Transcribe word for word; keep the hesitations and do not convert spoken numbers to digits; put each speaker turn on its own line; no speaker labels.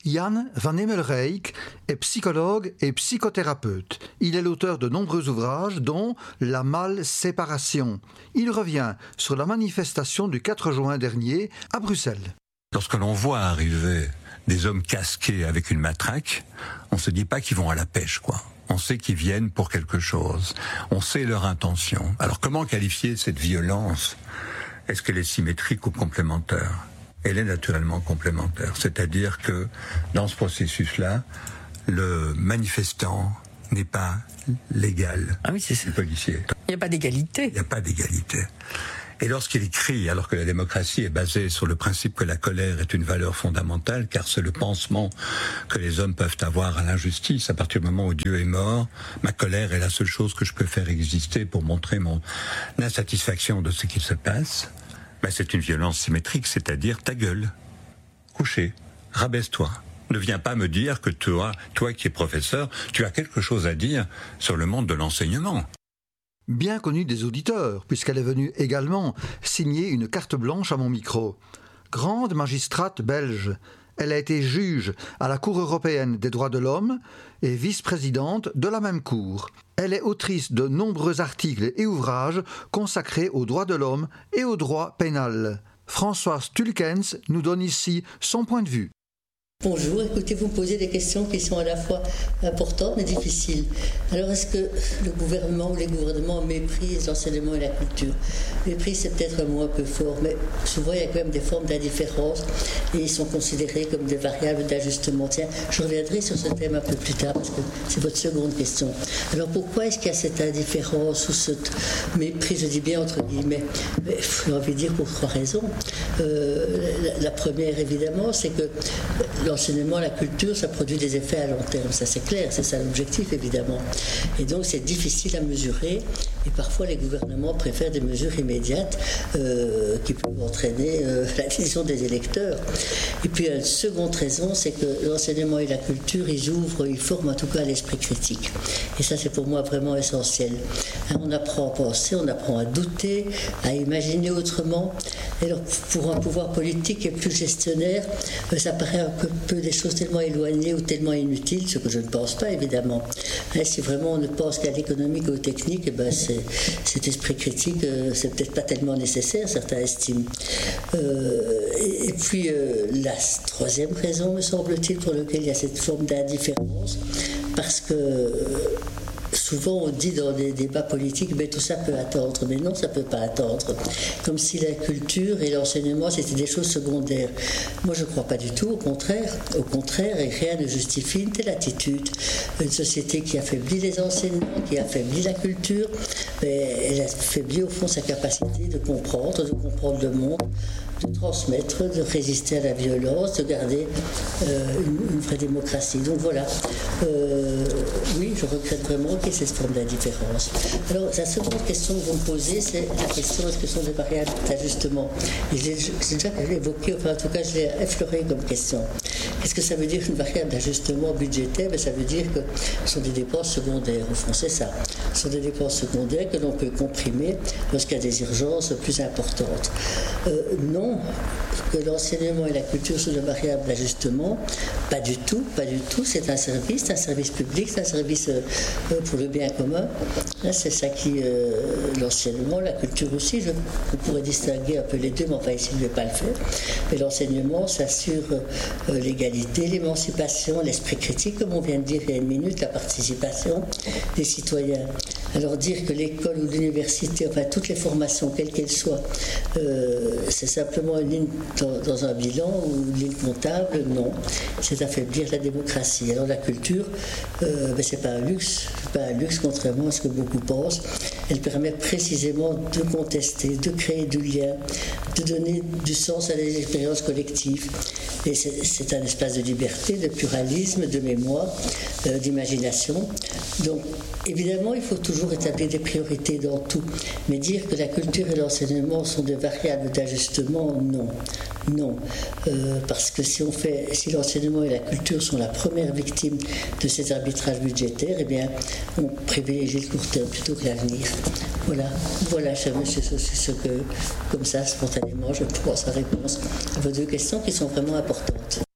Jan van Emmelrijk est psychologue et psychothérapeute. Il est l'auteur de nombreux ouvrages, dont La mal-séparation. Il revient sur la manifestation du quatre juin dernier à Bruxelles.
Lorsque l'on voit arriver des hommes casqués avec une matraque, on ne se dit pas qu'ils vont à la pêche, quoi. On sait qu'ils viennent pour quelque chose. On sait leur intention. Alors comment qualifier cette violence ? Est-ce qu'elle est symétrique ou complémentaire ? Elle est naturellement complémentaire. C'est-à-dire que dans ce processus-là, le manifestant n'est pas l'égal
ah oui, c'est ça.
du policier.
Il n'y a pas d'égalité.
Il n'y a pas d'égalité. Et lorsqu'il crie, alors que la démocratie est basée sur le principe que la colère est une valeur fondamentale, car c'est le pansement que les hommes peuvent avoir à l'injustice, à partir du moment où Dieu est mort, ma colère est la seule chose que je peux faire exister pour montrer mon insatisfaction de ce qui se passe, ben c'est une violence symétrique, c'est-à-dire ta gueule, couché, rabaisse-toi. Ne viens pas me dire que toi, toi qui es professeur, tu as quelque chose à dire sur le monde de l'enseignement.
Bien connue des auditeurs, puisqu'elle est venue également signer une carte blanche à mon micro. Grande magistrate belge, elle a été juge à la Cour européenne des droits de l'homme et vice-présidente de la même Cour. Elle est autrice de nombreux articles et ouvrages consacrés aux droits de l'homme et au droit pénal. Françoise Tulkens nous donne ici son point de vue.
Bonjour, écoutez, vous me posez des questions qui sont à la fois importantes mais difficiles. Alors, est-ce que le gouvernement ou les gouvernements méprisent l'enseignement et la culture ? Méprise, c'est peut-être un mot un peu fort, mais souvent il y a quand même des formes d'indifférence et ils sont considérés comme des variables d'ajustement. Tiens, je reviendrai sur ce thème un peu plus tard parce que c'est votre seconde question. Alors, pourquoi est-ce qu'il y a cette indifférence ou cette méprise, je dis bien entre guillemets, mais j'ai envie de dire pour trois raisons. Euh, la, la première, évidemment, c'est que l'enseignement, la culture, ça produit des effets à long terme, ça c'est clair, c'est ça l'objectif évidemment. Et donc c'est difficile à mesurer et parfois les gouvernements préfèrent des mesures immédiates euh, qui peuvent entraîner euh, la décision des électeurs. Et puis une seconde raison, c'est que l'enseignement et la culture, ils ouvrent, ils forment en tout cas l'esprit critique. Et ça c'est pour moi vraiment essentiel. Hein, on apprend à penser, on apprend à douter, à imaginer autrement. Et alors pour un pouvoir politique et plus gestionnaire, ça paraît un peu peu des choses tellement éloignées ou tellement inutiles, ce que je ne pense pas évidemment. Et si vraiment on ne pense qu'à l'économique ou aux techniques, eh ben c'est, cet esprit critique, euh, c'est peut-être pas tellement nécessaire, certains estiment. Euh, et, et puis euh, la troisième raison, me semble-t-il, pour laquelle il y a cette forme d'indifférence, parce que euh, souvent on dit dans des débats politiques, mais tout ça peut attendre. Mais non, ça ne peut pas attendre. Comme si la culture et l'enseignement, c'était des choses secondaires. Moi, je ne crois pas du tout, au contraire. Au contraire, et rien ne justifie une telle attitude. Une société qui affaiblit les enseignants, qui affaiblit la culture, mais elle affaiblit au fond sa capacité de comprendre, de comprendre le monde, de transmettre, de résister à la violence, de garder euh, une, une vraie démocratie. Donc voilà, euh, oui, je regrette vraiment qu'il y ait cette forme d'indifférence. Alors, la seconde question que vous me posez, c'est la question, est-ce que ce sont des variables d'ajustement ? Et j'ai, j'ai déjà évoqué, enfin en tout cas je l'ai effleuré comme question. Qu'est-ce que ça veut dire une variable d'ajustement budgétaire ? Ben, ça veut dire que ce sont des dépenses secondaires, au fond c'est ça. Ce sont des dépenses secondaires que l'on peut comprimer lorsqu'il y a des urgences plus importantes. Euh, non, que l'enseignement et la culture sont des variables d'ajustement, pas du tout, pas du tout. C'est un service, c'est un service public, c'est un service euh, pour le bien commun. Là, c'est ça qui, euh, l'enseignement, la culture aussi, je, on pourrait distinguer un peu les deux, mais enfin ici je ne vais pas le faire. Mais l'enseignement s'assure euh, l'égalité, l'émancipation, l'esprit critique, comme on vient de dire il y a une minute, la participation des citoyens. Alors dire que l'école ou l'université, enfin toutes les formations, quelles qu'elles soient, euh, c'est simplement une ligne dans, dans un bilan ou une ligne comptable, non. C'est affaiblir la démocratie. Alors la culture, euh, ben, c'est pas un luxe, c'est pas un luxe contrairement à ce que beaucoup pensent. Elle permet précisément de contester, de créer du lien, de donner du sens à des expériences collectives. Et c'est, c'est un espace de liberté, de pluralisme, de mémoire, euh, d'imagination. Donc évidemment, il faut toujours établir des priorités dans tout. Mais dire que la culture et l'enseignement sont des variables d'ajustement, non. Non. Euh, parce que si on fait, si l'enseignement et la culture sont la première victime de ces arbitrages budgétaires, eh bien, on privilégie le court terme plutôt que l'avenir. Voilà. Voilà, cher monsieur, c'est ce que, comme ça, spontanément, je pense à réponse à vos deux questions qui sont vraiment importantes.